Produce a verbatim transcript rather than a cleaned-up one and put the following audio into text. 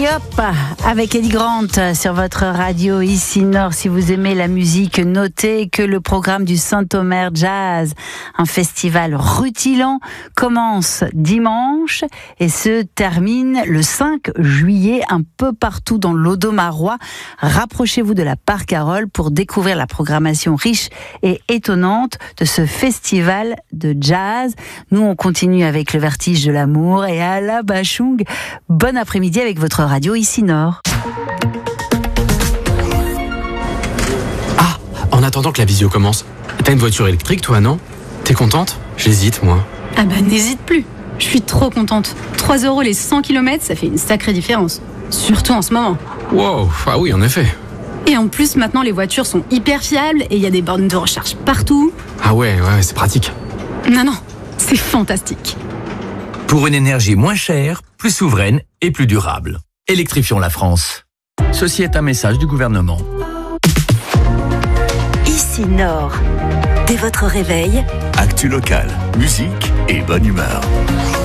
hop, avec Eddie Grant sur votre radio ici Nord. Si vous aimez la musique, notez que le programme du Saint-Omer Jazz, un festival rutilant, commence dimanche et se termine le cinq juillet un peu partout dans l'Audomarois. Rapprochez-vous de la Parcarole pour découvrir la programmation riche et étonnante de ce festival de jazz. Nous, on continue avec le vertige de l'amour et à la Bachung. Bon après-midi avec votre radio ici Nord. Ah, en attendant que la visio commence, t'as une voiture électrique toi, non? T'es contente? J'hésite moi. Ah bah n'hésite plus, je suis trop contente. trois euros les cent kilomètres, ça fait une sacrée différence. Surtout en ce moment. Wow, ah oui en effet. Et en plus maintenant les voitures sont hyper fiables et il y a des bornes de recharge partout. Ah ouais, ouais, c'est pratique. Non, non, c'est fantastique. Pour une énergie moins chère, plus souveraine et plus durable. Électrifions la France. Ceci est un message du gouvernement. Ici Nord. Dès votre réveil, actu local, musique et bonne humeur.